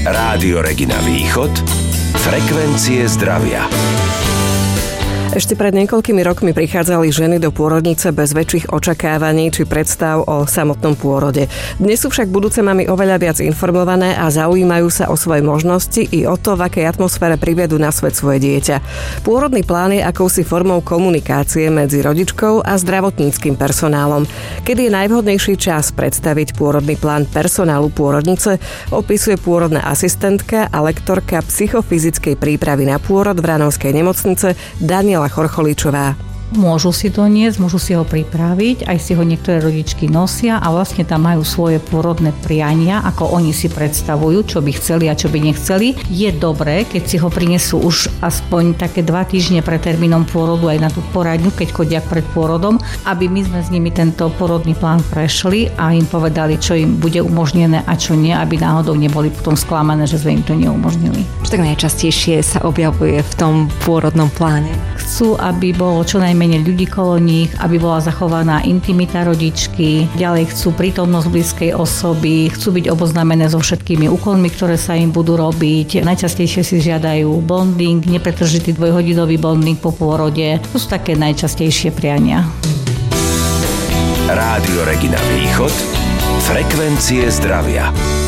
Rádio Regina Východ, frekvencie zdravia. Ešte pred niekoľkými rokmi prichádzali ženy do pôrodnice bez väčších očakávaní či predstav o samotnom pôrode. Dnes sú však budúce mami oveľa viac informované a zaujímajú sa o svoje možnosti i o to, v akej atmosfére privedú na svet svoje dieťa. Pôrodný plán je akousi formou komunikácie medzi rodičkou a zdravotníckym personálom. Kedy je najvhodnejší čas predstaviť pôrodný plán personálu pôrodnice, opisuje pôrodná asistentka a lektorka psychofyzickej prípravy na pôrod v Ranovskej nemocnice Daniela Chorcholíčová. Môžu si to niesť, môžu si ho pripraviť, aj si ho niektoré rodičky nosia a vlastne tam majú svoje pôrodné priania, ako oni si predstavujú, čo by chceli a čo by nechceli. Je dobré, keď si ho prinesú už aspoň také 2 týždne pred termínom pôrodu aj na tú poradňu, keď chodia pred pôrodom, aby my sme s nimi tento pôrodný plán prešli a im povedali, čo im bude umožnené a čo nie, aby náhodou neboli potom sklamané, že sme im to neumožnili. Čo tak najčastejšie sa objavuje v tom pôrodnom pláne? Chcú, aby bolo čo najmenej ľudí kolo nich, aby bola zachovaná intimita rodičky, ďalej chcú prítomnosť blízkej osoby, chcú byť oboznámené so všetkými úkonmi, ktoré sa im budú robiť. Najčastejšie si žiadajú bonding, nepretržitý 2-hodinový bonding po pôrode. To sú také najčastejšie priania. Rádio Regina Východ, frekvencie zdravia.